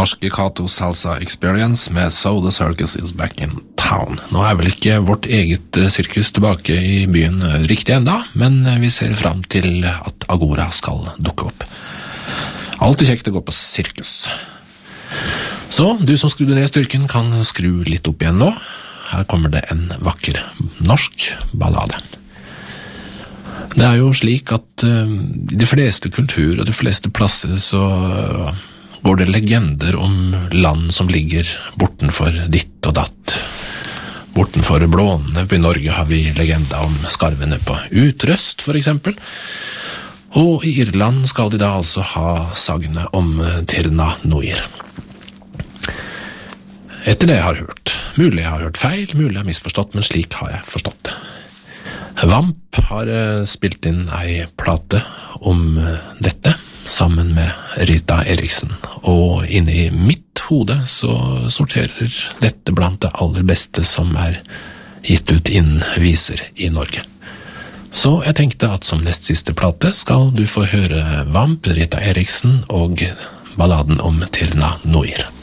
norske Kato Salsa Experience med So the Circus is back in town. Nå vel ikke vårt eget sirkus tilbake i byen riktig enda, men vi ser fram til at Agora skal dukke opp. Alltid kjekt å gå på sirkus. Så, du som skrudde ned styrken kan skru litt opp igjen nå. Her kommer det en vakker norsk ballade. Det jo slik at i de fleste kulturer og de fleste plasser så går det legender om land som ligger bortenfor ditt og datt. Bortenfor blåene. I Norge har vi legenda om skarvene på Utrøst, for eksempel. Og i Irland skal de da altså ha sagnet om Tirna Noir. Etter det jeg har hørt. Mulig jeg har hørt feil, mulig jeg har misforstått, men slik har jeg forstått det. Vamp har spilt inn ei plate om dette, sammen med Rita Eriksen, og inne i mitt hode så sorterer dette blant det aller beste som gitt ut innen viser i Norge. Så jeg tenkte at som nest siste plate skal du få høre Vamp, Rita Eriksen og balladen om Tirna Noir.